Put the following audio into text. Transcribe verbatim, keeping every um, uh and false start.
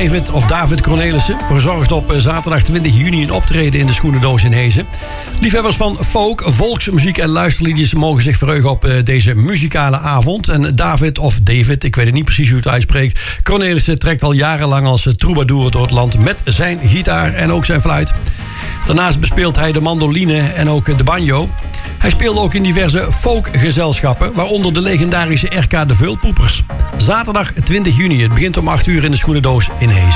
David of David Cornelissen verzorgt op zaterdag twintig juni een optreden in de Schoenendoos in Hezen. Liefhebbers van folk, volksmuziek en luisterliedjes mogen zich verheugen op deze muzikale avond. En David of David, ik weet het niet precies hoe het uitspreekt, Cornelissen trekt al jarenlang als troubadour door het land met zijn gitaar en ook zijn fluit. Daarnaast bespeelt hij de mandoline en ook de banjo. Hij speelde ook in diverse folkgezelschappen, waaronder de legendarische R K de Veulpoepers. Zaterdag twintig juni, het begint om acht uur in de Schoenendoos in Hees.